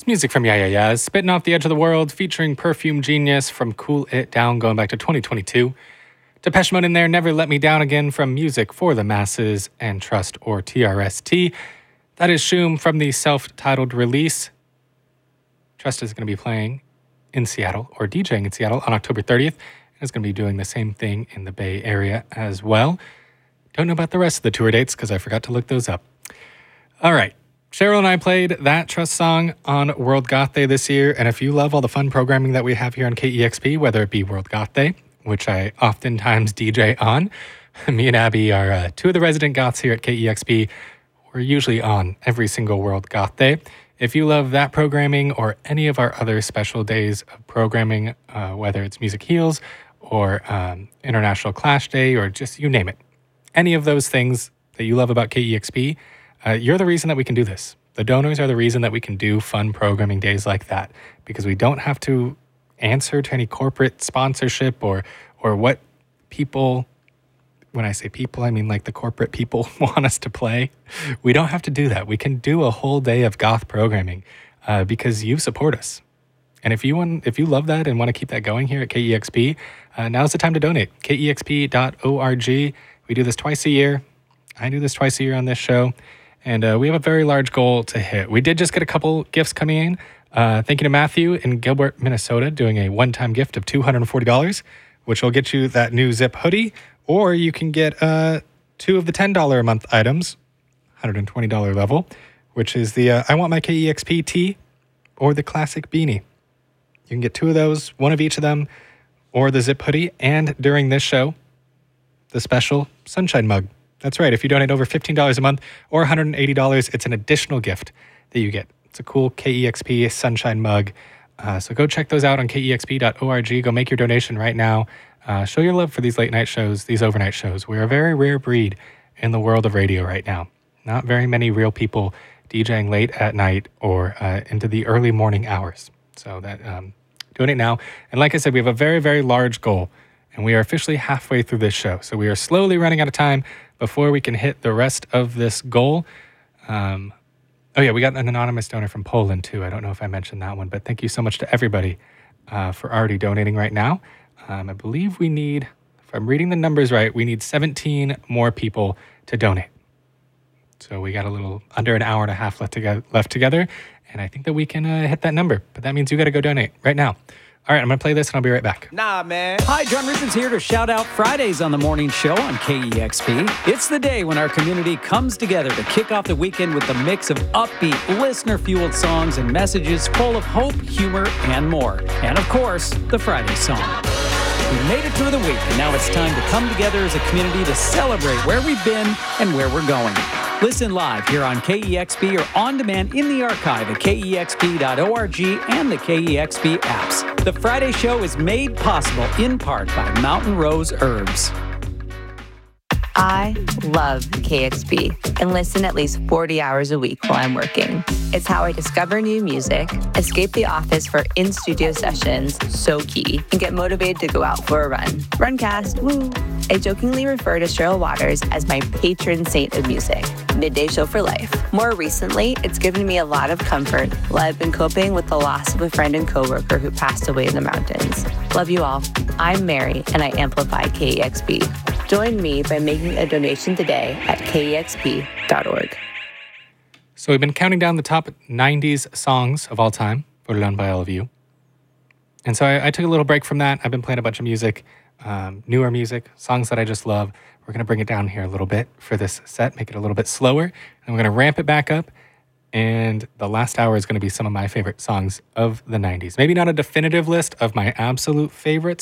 Music from Yeah Yeah Yeahs, Spitting Off the Edge of the World, featuring Perfume Genius from Cool It Down, going back to 2022. Depeche Mode in there, Never Let Me Down Again from Music for the Masses, and Trust or TRST. That is Shoom from the self-titled release. Trust is going to be playing in Seattle, or DJing in Seattle, on October 30th. And is going to be doing the same thing in the Bay Area as well. Don't know about the rest of the tour dates because I forgot to look those up. All right. Cheryl and I played that Trust song on World Goth Day this year, and if you love all the fun programming that we have here on KEXP, whether it be World Goth Day, which I oftentimes DJ on, me and Abby are two of the resident goths here at KEXP. We're usually on every single World Goth Day. If you love that programming or any of our other special days of programming, whether it's Music Heals or International Clash Day or just you name it, any of those things that you love about KEXP, you're the reason that we can do this. The donors are the reason that we can do fun programming days like that, because we don't have to answer to any corporate sponsorship or what people, when I say people, I mean like the corporate people want us to play. We don't have to do that. We can do a whole day of goth programming because you support us. And if you love that and want to keep that going here at KEXP, now's the time to donate. KEXP.org. We do this twice a year. I do this twice a year on this show. And we have a very large goal to hit. We did just get a couple gifts coming in. Thank you to Matthew in Gilbert, Minnesota, doing a one-time gift of $240, which will get you that new Zip hoodie. Or you can get two of the $10 a month items, $120 level, which is the I Want My KEXP tee or the classic beanie. You can get two of those, one of each of them, or the Zip hoodie. And during this show, the special Sunshine mug. That's right. If you donate over $15 a month or $180, it's an additional gift that you get. It's a cool KEXP Sunshine mug. So go check those out on KEXP.org. Go make your donation right now. Show your love for these late night shows, these overnight shows. We're a very rare breed in the world of radio right now. Not very many real people DJing late at night or into the early morning hours. So that doing it now. And like I said, we have a very, very large goal. And we are officially halfway through this show. So we are slowly running out of time before we can hit the rest of this goal. Oh yeah, we got an anonymous donor from Poland too. I don't know if I mentioned that one, but thank you so much to everybody for already donating right now. I believe we need, if I'm reading the numbers right, we need 17 more people to donate. So we got a little under an hour and a half left together, and I think that we can hit that number. But that means you got to go donate right now. All right, I'm going to play this and I'll be right back. Nah, man. Hi, John Rivers here to shout out Fridays on the morning show on KEXP. It's the day when our community comes together to kick off the weekend with a mix of upbeat, listener-fueled songs and messages full of hope, humor, and more. And of course, the Friday song. We made it through the week, and now it's time to come together as a community to celebrate where we've been and where we're going. Listen live here on KEXP or on demand in the archive at KEXP.org and the KEXP apps. The Friday show is made possible in part by Mountain Rose Herbs. I love KEXP and listen at least 40 hours a week while I'm working. It's how I discover new music, escape the office for in-studio sessions, so key, and get motivated to go out for a run. Runcast, woo! I jokingly refer to Cheryl Waters as my patron saint of music. Midday show for life. More recently, it's given me a lot of comfort while I've been coping with the loss of a friend and coworker who passed away in the mountains. Love you all. I'm Mary, and I amplify KEXP. Join me by making a donation today at KEXP.org. So we've been counting down the top 90s songs of all time, voted on by all of you. And so I took a little break from that. I've been playing a bunch of music, newer music, songs that I just love. We're going to bring it down here a little bit for this set, make it a little bit slower. And we're going to ramp it back up. And the last hour is going to be some of my favorite songs of the 90s. Maybe not a definitive list of my absolute favorites,